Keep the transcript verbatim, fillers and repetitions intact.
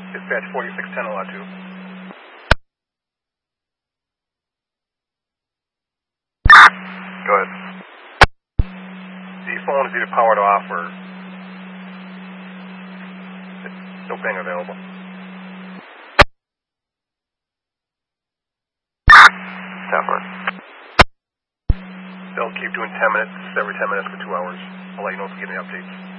Dispatch forty-six ten oh two. Go ahead. The phone is either powered off or no ping available. Temper. They'll keep doing ten minutes every ten minutes for two hours. I'll let you know if we get any updates.